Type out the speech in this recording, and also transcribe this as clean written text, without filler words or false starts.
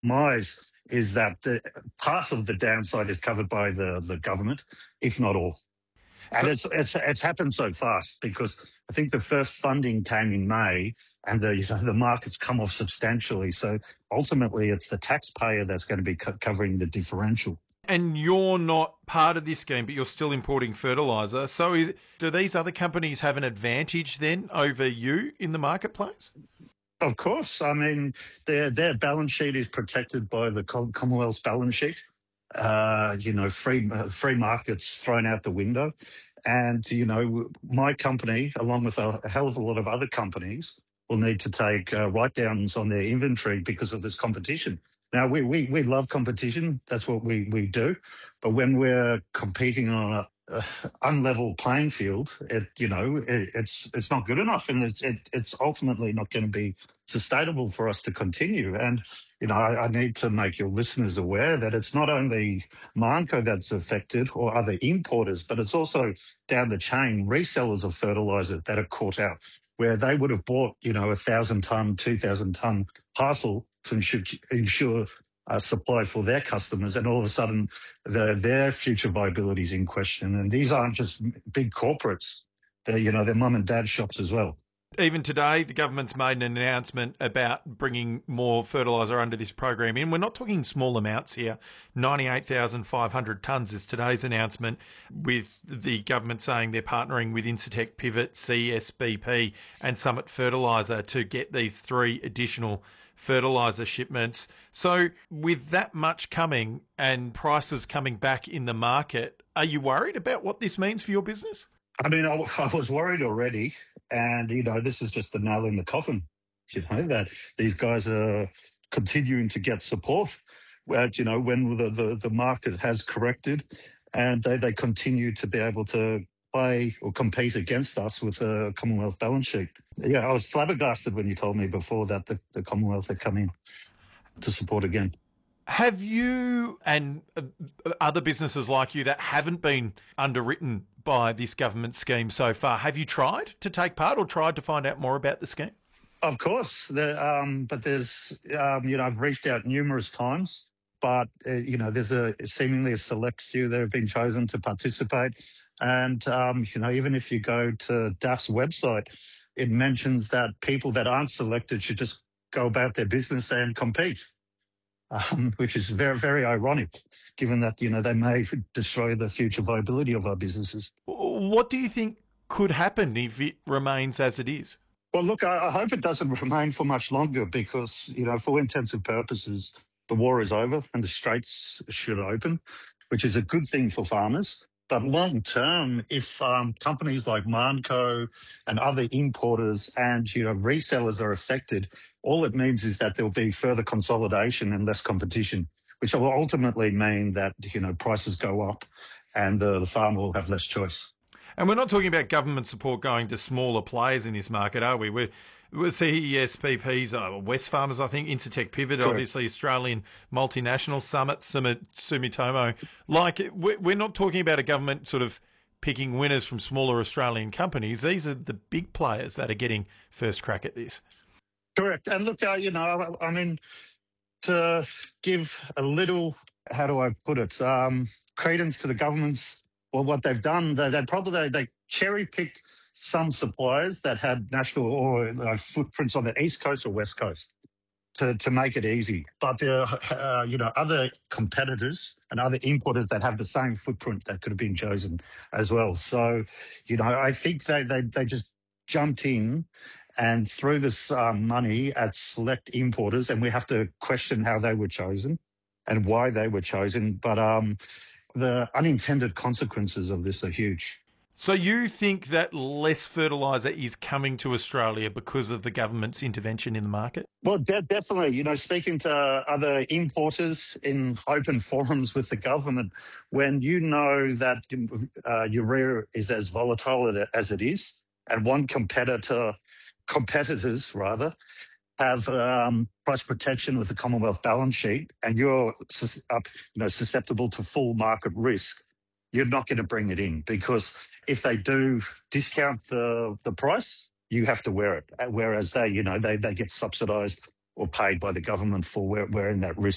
surmise is that part of the downside is covered by the government, if not all. And So, it's happened so fast because I think the first funding came in May, and the market's come off substantially. So ultimately, it's the taxpayer that's going to be covering the differential. and you're not part of this scheme, but you're still importing fertiliser. So do these other companies have an advantage then over you in the marketplace? Of course, I mean their balance sheet is protected by the Commonwealth's balance sheet. Free markets thrown out the window. And, my company, along with a hell of a lot of other companies, will need to take write-downs on their inventory because of this competition. Now, we love competition. That's what we do. But when we're competing on a unlevel playing field, it's not good enough. And it's ultimately not going to be sustainable for us to continue. And, I need to make your listeners aware that it's not only Marnco that's affected or other importers, but it's also down the chain resellers of fertiliser that are caught out, where they would have bought, 1,000-ton, 2,000-ton parcel to ensure supply for their customers, and all of a sudden their future viability is in question. And these aren't just big corporates; they're mum and dad shops as well. Even today, the government's made an announcement about bringing more fertiliser under this program in. We're not talking small amounts here. 98,500 tonnes is today's announcement, with the government saying they're partnering with Incitec Pivot, CSBP and Summit Fertiliser to get these 3 additional fertiliser shipments. So with that much coming and prices coming back in the market, are you worried about what this means for your business? I mean, I was worried already, and, this is just the nail in the coffin, that these guys are continuing to get support, when the market has corrected, and they continue to be able to play or compete against us with a Commonwealth balance sheet. Yeah, I was flabbergasted when you told me before that the Commonwealth had come in to support again. Have you and other businesses like you that haven't been underwritten by this government scheme so far, have you tried to take part or tried to find out more about the scheme? Of course, but there's, I've reached out numerous times, but, there's seemingly a select few that have been chosen to participate. And, even if you go to DAF's website, it mentions that people that aren't selected should just go about their business and compete. Which is very, very ironic, given that, they may destroy the future viability of our businesses. What do you think could happen if it remains as it is? Well, look, I hope it doesn't remain for much longer because, for all intents and purposes, the war is over and the straits should open, which is a good thing for farmers. But long term, if companies like Marnco and other importers and resellers are affected, all it means is that there will be further consolidation and less competition, which will ultimately mean that prices go up and the farmer will have less choice. And we're not talking about government support going to smaller players in this market, are we? We're CSPPs, Wesfarmers, I think, Incitec Pivot, Correct. Obviously Australian multinational, Summit, Sumitomo. We're not talking about a government sort of picking winners from smaller Australian companies. These are the big players that are getting first crack at this. Correct. And look, I mean, to give a little, how do I put it, credence to the government's, well, what they've done, they cherry-picked some suppliers that had national or footprints on the East Coast or West Coast to make it easy. But there are, other competitors and other importers that have the same footprint that could have been chosen as well. So, I think they just jumped in and threw this money at select importers, and we have to question how they were chosen and why they were chosen. But the unintended consequences of this are huge. So you think that less fertiliser is coming to Australia because of the government's intervention in the market? Well, definitely. Speaking to other importers in open forums with the government, when you know that urea is as volatile as it is, and one competitors have price protection with the Commonwealth balance sheet, and you're susceptible to full market risk, you're not going to bring it in, because if they do discount the price, you have to wear it. Whereas they get subsidised or paid by the government for wearing that risk.